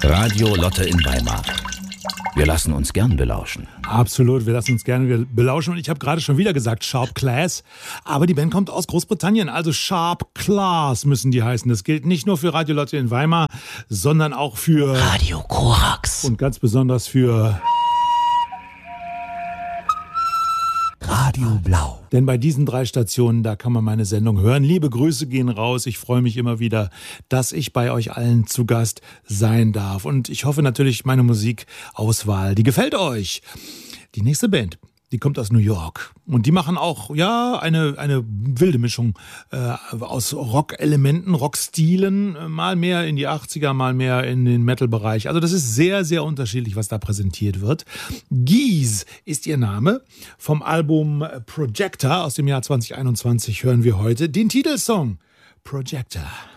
Radio Lotte in Weimar. Wir lassen uns gern belauschen. Absolut, wir lassen uns gerne belauschen. Und ich habe gerade schon wieder gesagt Sharp Class. Aber die Band kommt aus Großbritannien. Also Sharp Class müssen die heißen. Das gilt nicht nur für Radio Lotte in Weimar, sondern auch für Radio Korax. Und ganz besonders für Radio Blau. Denn bei diesen 3 Stationen, da kann man meine Sendung hören. Liebe Grüße gehen raus. Ich freue mich immer wieder, dass ich bei euch allen zu Gast sein darf. Und ich hoffe natürlich, meine Musikauswahl, die gefällt euch. Die nächste Band, die kommt aus New York. Und die machen auch, ja, eine wilde Mischung aus Rock-Elementen, Rock-Stilen. Mal mehr in die 80er, mal mehr in den Metal-Bereich. Also das ist sehr, sehr unterschiedlich, was da präsentiert wird. Geese ist ihr Name. Vom Album Projector aus dem Jahr 2021 hören wir heute den Titelsong Projector.